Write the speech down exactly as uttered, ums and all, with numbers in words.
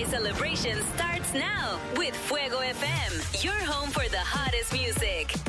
Day celebration starts now with Fuego F M, your home for the hottest music.